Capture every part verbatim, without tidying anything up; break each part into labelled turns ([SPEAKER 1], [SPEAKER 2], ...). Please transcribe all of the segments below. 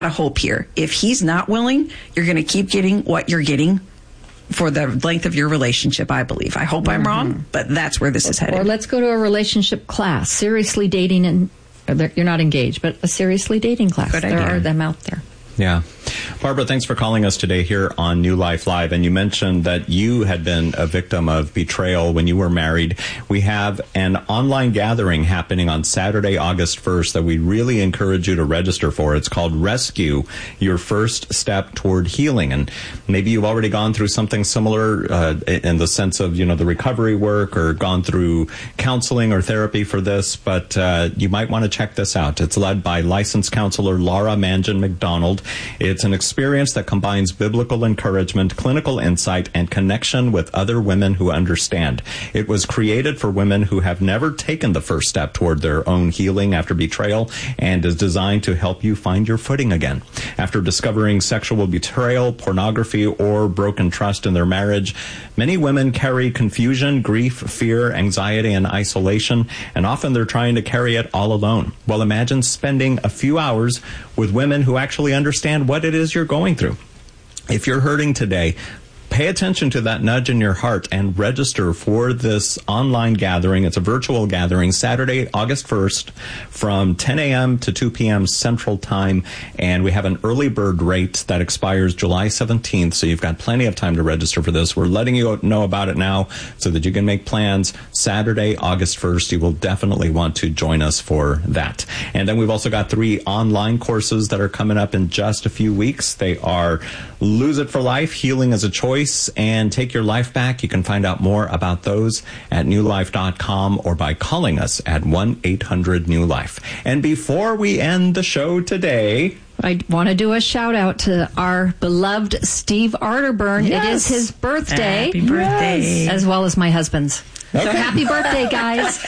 [SPEAKER 1] a hope here. If he's not willing, you're going to keep getting what you're getting for the length of your relationship, I believe. I hope mm-hmm. I'm wrong, but that's where this is headed.
[SPEAKER 2] Or let's go to a relationship class, seriously dating, and you're not engaged, but a seriously dating class.
[SPEAKER 1] Good
[SPEAKER 2] there
[SPEAKER 1] idea.
[SPEAKER 2] are them out there.
[SPEAKER 3] Yeah. Barbara, thanks for calling us today here on New Life Live. And you mentioned that you had been a victim of betrayal when you were married. We have an online gathering happening on Saturday, August first that we really encourage you to register for. It's called Rescue, Your First Step Toward Healing. And maybe you've already gone through something similar uh, in the sense of, you know, the recovery work, or gone through counseling or therapy for this, but uh, you might want to check this out. It's led by licensed counselor Laura Mangan McDonald. It's an experience that combines biblical encouragement, clinical insight, and connection with other women who understand. It was created for women who have never taken the first step toward their own healing after betrayal, and is designed to help you find your footing again. After discovering sexual betrayal, pornography, or broken trust in their marriage, many women carry confusion, grief, fear, anxiety, and isolation, and often they're trying to carry it all alone. Well, imagine spending a few hours with women who actually understand what it is you're going through. If you're hurting today, pay attention to that nudge in your heart and register for this online gathering. It's a virtual gathering, Saturday, August first, from ten a.m. to two p.m. Central Time. And we have an early bird rate that expires July seventeenth, so you've got plenty of time to register for this. We're letting you know about it now so that you can make plans. Saturday, August first, you will definitely want to join us for that. And then we've also got three online courses that are coming up in just a few weeks. They are Lose It for Life, Healing as a Choice, and Take Your Life Back. You can find out more about those at new life dot com or by calling us at one eight hundred new life. And before we end the show today,
[SPEAKER 2] I want to do a shout out to our beloved Steve Arterburn.
[SPEAKER 1] Yes.
[SPEAKER 2] It is his birthday.
[SPEAKER 1] Happy birthday.
[SPEAKER 2] Yes. As well as my husband's.
[SPEAKER 3] Okay.
[SPEAKER 2] So happy birthday, guys.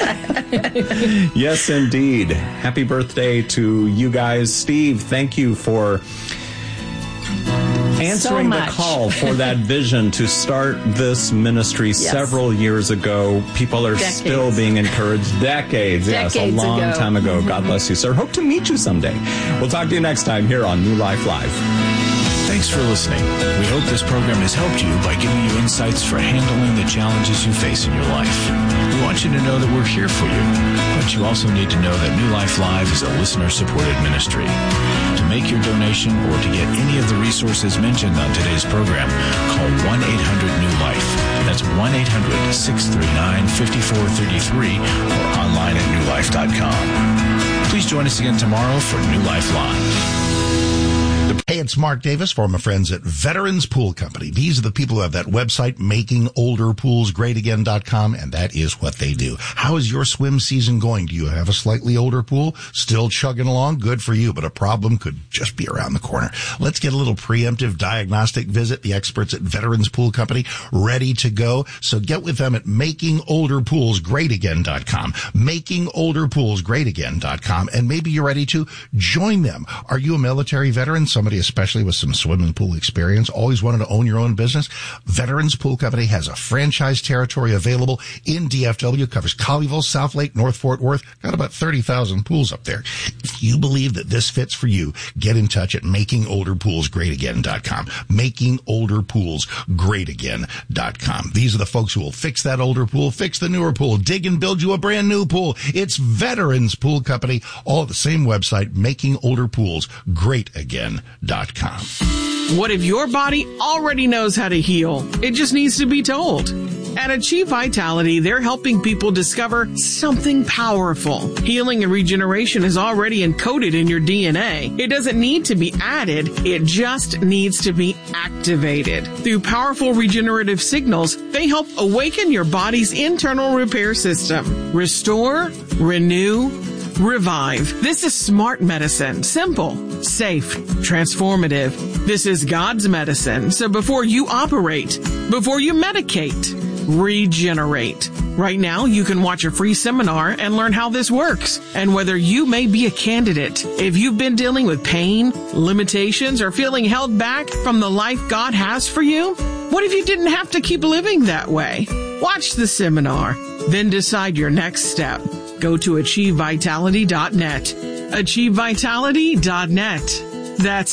[SPEAKER 3] Yes, indeed. Happy birthday to you guys. Steve, thank you for answering
[SPEAKER 2] so
[SPEAKER 3] the call for that vision to start this ministry yes. several years ago. People are
[SPEAKER 2] Decades.
[SPEAKER 3] still being encouraged. Decades,
[SPEAKER 2] Decades
[SPEAKER 3] yes, a long
[SPEAKER 2] ago.
[SPEAKER 3] time ago.
[SPEAKER 2] Mm-hmm.
[SPEAKER 3] God bless you, sir. Hope to meet you someday. We'll talk to you next time here on New Life Live.
[SPEAKER 4] Thanks for listening. We hope this program has helped you by giving you insights for handling the challenges you face in your life. We want you to know that we're here for you, but you also need to know that New Life Live is a listener-supported ministry. To make your donation or to get any of the resources mentioned on today's program, call one eight hundred new life. That's one eight hundred, six three nine, five four three three or online at new life dot com. Please join us again tomorrow for New Life Live.
[SPEAKER 5] Hey, it's Mark Davis for my friends at Veterans Pool Company. These are the people who have that website, making older pools great again dot com, and that is what they do. How is your swim season going? Do you have a slightly older pool? Still chugging along? Good for you, but a problem could just be around the corner. Let's get a little preemptive diagnostic visit. The experts at Veterans Pool Company ready to go. So get with them at making older pools great again dot com, making older pools great again dot com, and maybe you're ready to join them. Are you a military veteran? Somebody especially with some swimming pool experience, always wanted to own your own business? Veterans Pool Company has a franchise territory available in D F W, covers Colleyville, South Lake, North Fort Worth, got about thirty thousand pools up there. If you believe that this fits for you, get in touch at making older pools great again dot com, making older pools great again dot com. These are the folks who will fix that older pool, fix the newer pool, dig and build you a brand new pool. It's Veterans Pool Company, all at the same website, making older pools great again dot com.
[SPEAKER 6] What if your body already knows how to heal? It just needs to be told. At Achieve Vitality, they're helping people discover something powerful. Healing and regeneration is already encoded in your D N A. It doesn't need to be added. It just needs to be activated. Through powerful regenerative signals, they help awaken your body's internal repair system. Restore, renew, revive. This is smart medicine. Simple, safe, transformative. This is God's medicine. So before you operate, before you medicate, regenerate. Right now, you can watch a free seminar and learn how this works and whether you may be a candidate. If you've been dealing with pain, limitations, or feeling held back from the life God has for you, what if you didn't have to keep living that way? Watch the seminar, then decide your next step. Go to achieve vitality dot net. achieve vitality dot net. That's